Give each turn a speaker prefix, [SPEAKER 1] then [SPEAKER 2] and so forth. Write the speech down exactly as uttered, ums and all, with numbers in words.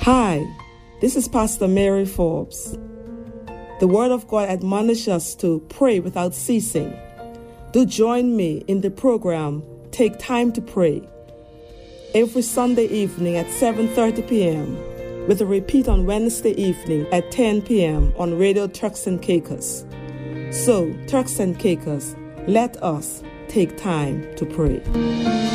[SPEAKER 1] Hi, this is Pastor Mary Forbes. The Word of God admonishes us to pray without ceasing. Do join me in the program Take Time to Pray every Sunday evening at seven thirty p.m. with a repeat on Wednesday evening at ten p.m. on Radio Turks and Caicos. So, Turks and Caicos, let us take time to pray.